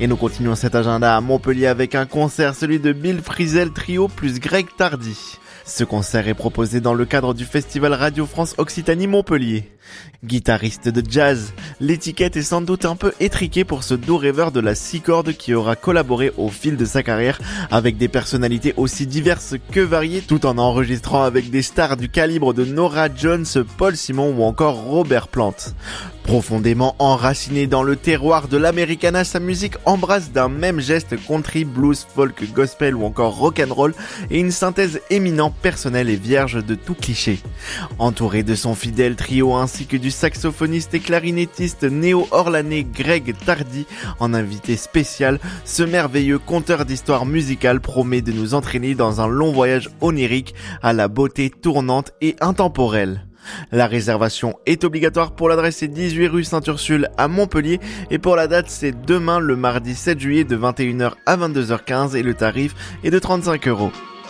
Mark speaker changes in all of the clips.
Speaker 1: Et nous continuons cet agenda à Montpellier avec un concert, celui de Bill Frisell Trio plus Greg Tardy. Ce concert est proposé dans le cadre du festival Radio France Occitanie Montpellier. Guitariste de jazz, l'étiquette est sans doute un peu étriquée pour ce doux rêveur de la 6 cordes qui aura collaboré au fil de sa carrière avec des personnalités aussi diverses que variées, tout en enregistrant avec des stars du calibre de Norah Jones, Paul Simon ou encore Robert Plant. Profondément enraciné dans le terroir de l'Americana, sa musique embrasse d'un même geste country, blues, folk, gospel ou encore rock'n'roll et une synthèse éminent, personnelle et vierge de tout cliché. Entouré de son fidèle trio ainsi que du saxophoniste et clarinettiste néo-orlanais Greg Tardy en invité spécial, ce merveilleux conteur d'histoire musicale promet de nous entraîner dans un long voyage onirique à la beauté tournante et intemporelle. La réservation est obligatoire. Pour l'adresse, c'est 18 rue Sainte-Ursule à Montpellier et pour la date, c'est demain le mardi 7 juillet de 21h à 22h15 et le tarif est de 35 €.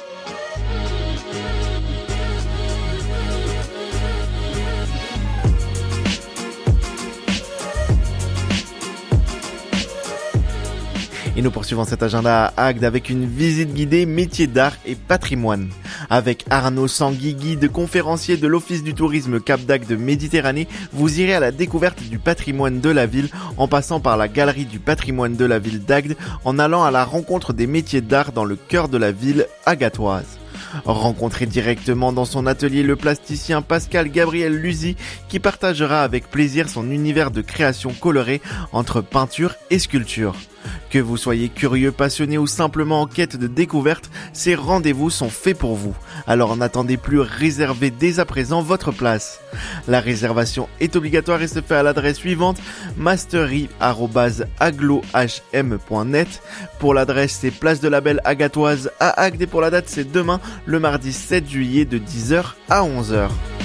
Speaker 1: Et nous poursuivons cet agenda à Agde avec une visite guidée métiers d'art et patrimoine. Avec Arnaud Sangui, guide conférencier de l'Office du tourisme Cap d'Agde Méditerranée, vous irez à la découverte du patrimoine de la ville en passant par la galerie du patrimoine de la ville d'Agde, en allant à la rencontre des métiers d'art dans le cœur de la ville agatoise. Rencontrez directement dans son atelier le plasticien Pascal Gabriel Luzy qui partagera avec plaisir son univers de création colorée entre peinture et sculpture. Que vous soyez curieux, passionné ou simplement en quête de découverte, ces rendez-vous sont faits pour vous. Alors n'attendez plus, réservez dès à présent votre place. La réservation est obligatoire et se fait à l'adresse suivante mastery@aglohm.net. Pour l'adresse, c'est place de la Belle Agatoise à Agde et pour la date, c'est demain, le mardi 7 juillet de 10h à 11h.